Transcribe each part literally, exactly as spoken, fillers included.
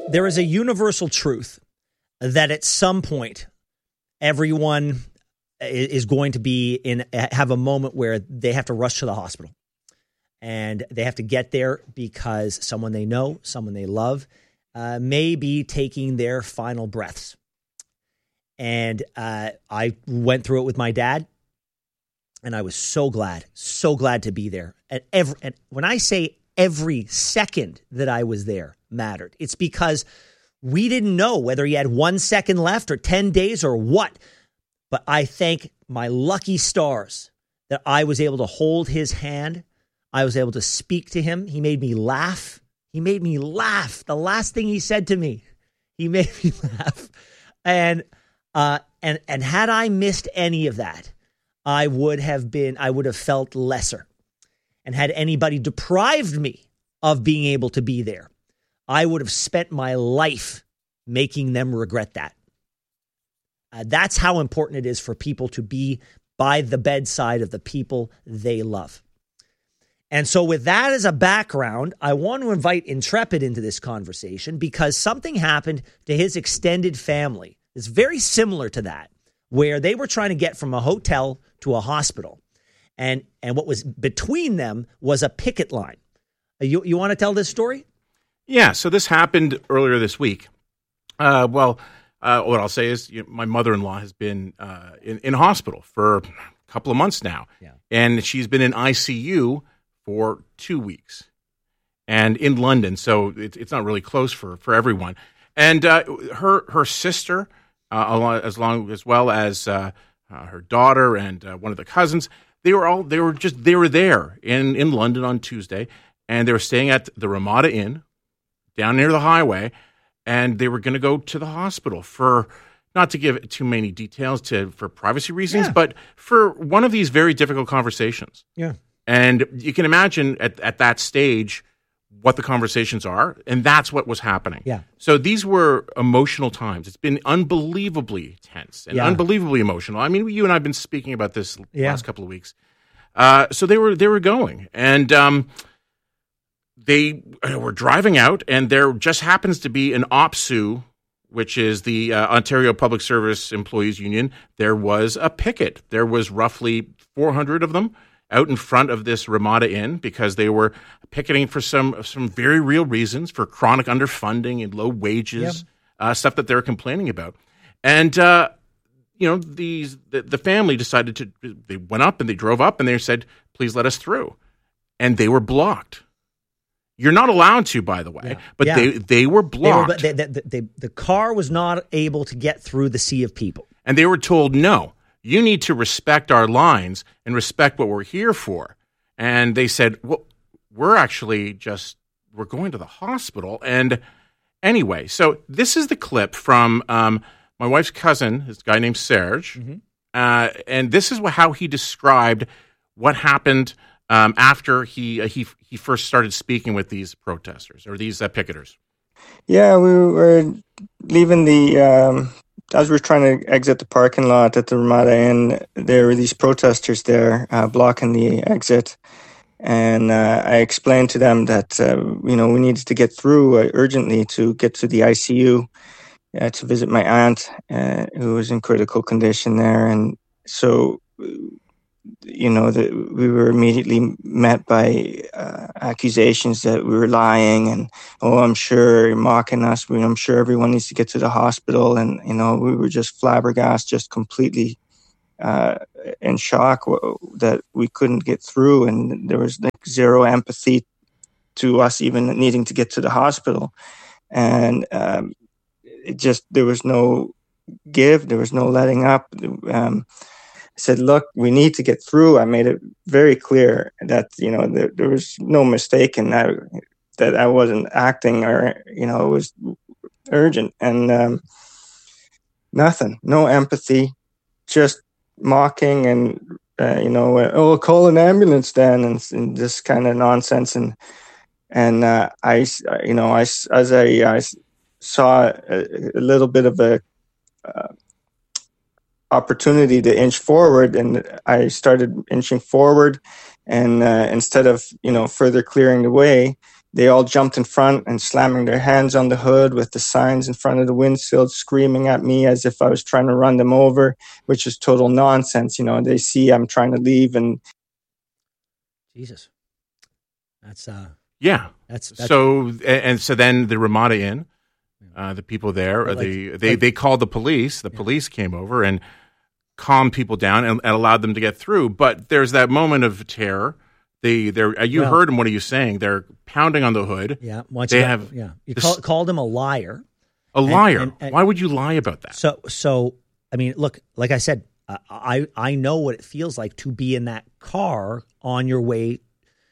there is a universal truth that at some point, everyone is going to be in have a moment where they have to rush to the hospital, and they have to get there because someone they know, someone they love, uh, may be taking their final breaths. And uh, I went through it with my dad, and I was so glad, so glad to be there. And every, and when I say every second that I was there mattered, it's because we didn't know whether he had one second left or ten days or what. But I thank my lucky stars that I was able to hold his hand. I was able to speak to him. He made me laugh. He made me laugh. The last thing he said to me, he made me laugh. And uh, and and had I missed any of that, I would have been, I would have felt lesser. And had anybody deprived me of being able to be there, I would have spent my life making them regret that. Uh, that's how important it is for people to be by the bedside of the people they love. And so with that as a background, I want to invite Intrepid into this conversation because something happened to his extended family. It's very similar to that, where they were trying to get from a hotel to a hospital. And and what was between them was a picket line. You, you want to tell this story? Yeah, so this happened earlier this week. Uh, well, uh, what I'll say is you know, my mother-in-law has been uh, in, in hospital for a couple of months now. Yeah. And she's been in I C U for two weeks and in London. So it, it's not really close for, for everyone. And uh, her her sister, uh, as long as well as uh, uh, her daughter and uh, one of the cousins, they were all they were just they were there in, in London on Tuesday, and they were staying at the Ramada Inn down near the highway, and they were going to go to the hospital for, not to give too many details to for privacy reasons, yeah. but for one of these very difficult conversations. Yeah. And you can imagine at, at that stage what the conversations are, and that's what was happening. Yeah. So these were emotional times. It's been unbelievably tense and yeah. unbelievably emotional. I mean, you and I have been speaking about this yeah. last couple of weeks. Uh, so they were they were going, and um, they were driving out, and there just happens to be an O P S U, which is the uh, Ontario Public Service Employees Union. There was a picket. There was roughly four hundred of them out in front of this Ramada Inn because they were picketing for some some very real reasons, for chronic underfunding and low wages, yep. uh, stuff that they're complaining about. And, uh, you know, these the, the family decided to, they went up and they drove up and they said, please let us through. And they were blocked. You're not allowed to, by the way, yeah. but yeah. they, they were blocked. They were, they, they, they, the car was not able to get through the sea of people. And they were told, no. You need to respect our lines and respect what we're here for. And they said, well, we're actually just, we're going to the hospital. And anyway, so this is the clip from um, my wife's cousin, this guy named Serge. Mm-hmm. Uh, and this is how he described what happened um, after he, uh, he he first started speaking with these protesters or these uh, picketers. Yeah, we were leaving the... Um... As we were trying to exit the parking lot at the Ramada Inn, there were these protesters there uh, blocking the exit. And uh, I explained to them that, uh, you know, we needed to get through uh, urgently to get to the I C U uh, to visit my aunt, uh, who was in critical condition there. And so, you know, the, we were immediately met by uh, accusations that we were lying and, oh, I'm sure you're mocking us. I'm sure everyone needs to get to the hospital. And, you know, we were just flabbergasted, just completely uh, in shock that we couldn't get through. And there was like zero empathy to us even needing to get to the hospital. And um, it just, there was no give. There was no letting up. Um, said, look, we need to get through. I made it very clear that, you know, there, there was no mistake in that, that I wasn't acting or, you know, it was urgent. And um, nothing, no empathy, just mocking and, uh, you know, uh, oh, call an ambulance then, and, and this kind of nonsense. And, and uh, I, you know, I, as I, I saw a, a little bit of a, uh, opportunity to inch forward, and I started inching forward, and uh, instead of, you know, further clearing the way, they all jumped in front and slamming their hands on the hood with the signs in front of the windshield, screaming at me as if I was trying to run them over, which is total nonsense. You know, they see I'm trying to leave and. Jesus. That's, uh, yeah. That's, that's so, and, and so then the Ramada Inn, uh, the people there, like, the, they, like, they called the police. The yeah. police came over and calmed people down and, and allowed them to get through. But there's that moment of terror. They, they're, you well, heard him. What are you saying? They're pounding on the hood. Yeah. Once they you have, yeah. You call, called him a liar. A and, liar. And, and, Why would you lie about that? So, so, I mean, look, like I said, uh, I, I know what it feels like to be in that car on your way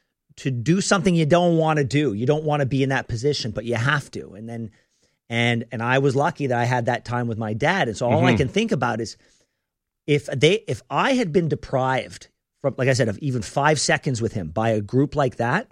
to do something you don't want to do. You don't want to be in that position, but you have to. And then, and, and I was lucky that I had that time with my dad. And so all mm-hmm. I can think about is if they, if I had been deprived from, like I said, of even five seconds with him by a group like that,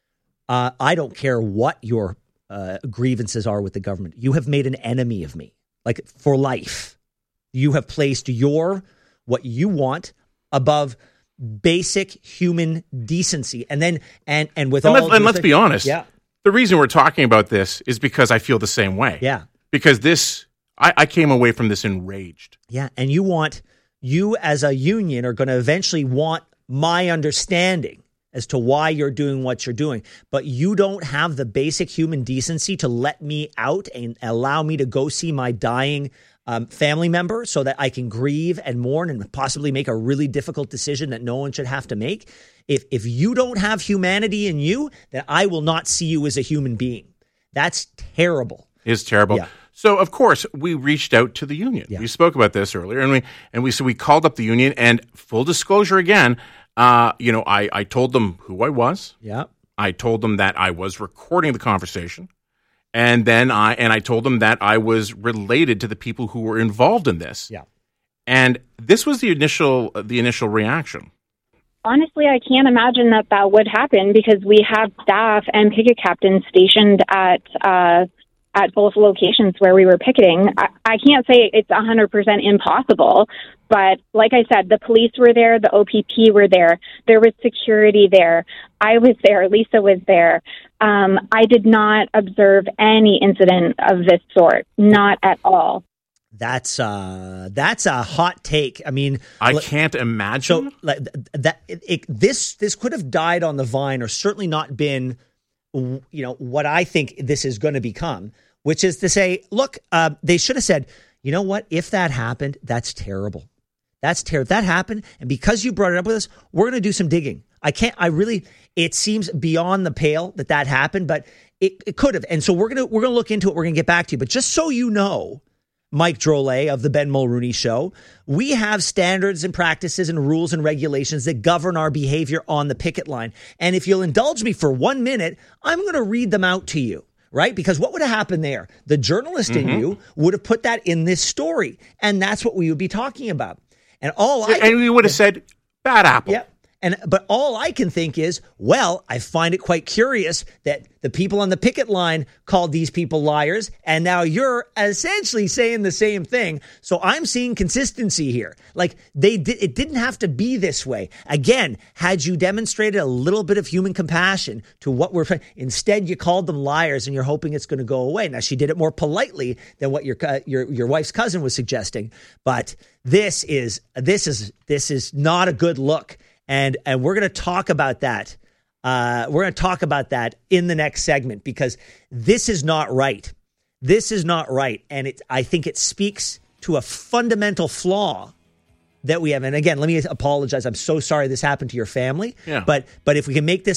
uh, I don't care what your uh, grievances are with the government. You have made an enemy of me, like for life. You have placed your, what you want above basic human decency. And then, and, and with and all, let's, and let's be honest. Yeah. The reason we're talking about this is because I feel the same way. Yeah. Because this, I, I came away from this enraged. Yeah. And you want, you as a union are going to eventually want my understanding as to why you're doing what you're doing. But you don't have the basic human decency to let me out and allow me to go see my dying um, family member so that I can grieve and mourn and possibly make a really difficult decision that no one should have to make. If if you don't have humanity in you, then I will not see you as a human being. That's terrible. It's terrible. Yeah. So of course we reached out to the union. Yeah. We spoke about this earlier, and we and we so we called up the union. And full disclosure again, uh, you know, I I told them who I was. Yeah. I told them that I was recording the conversation, and then I and I told them that I was related to the people who were involved in this. Yeah. And this was the initial the initial reaction. Honestly, I can't imagine that that would happen because we have staff and picket captains stationed at uh, at both locations where we were picketing. I, I can't say it's one hundred percent impossible, but like I said, the police were there, the O P P were there, there was security there, I was there, Lisa was there. Um, I did not observe any incident of this sort, not at all. That's uh, that's a hot take. I mean, I l- can't imagine. So like, that it, it, this this could have died on the vine, or certainly not been, you know, what I think this is going to become, which is to say, look, uh, they should have said, you know what, if that happened, that's terrible. That's terrible. That happened, and because you brought it up with us, we're going to do some digging. I can't. I really. It seems beyond the pale that that happened, but it, it could have. And so we're gonna we're gonna look into it. We're gonna get back to you. But just so you know, Mike Drolet of the Ben Mulrooney Show, we have standards and practices and rules and regulations that govern our behavior on the picket line. And if you'll indulge me for one minute, I'm going to read them out to you, right? Because what would have happened there? The journalist mm-hmm. in you would have put that in this story, and that's what we would be talking about. And all I and we would have said, bad apple. Yeah. And but all I can think is, well, I find it quite curious that the people on the picket line called these people liars, and now you're essentially saying the same thing. So I'm seeing consistency here. Like they did, it didn't have to be this way. Again, had you demonstrated a little bit of human compassion to what we're, instead you called them liars, and you're hoping it's going to go away. Now she did it more politely than what your your your wife's cousin was suggesting, but this is this is this is not a good look. And and we're going to talk about that. Uh, we're going to talk about that in the next segment, because this is not right. This is not right. And it, I think it speaks to a fundamental flaw that we have. And again, let me apologize. I'm so sorry this happened to your family. Yeah. But but if we can make this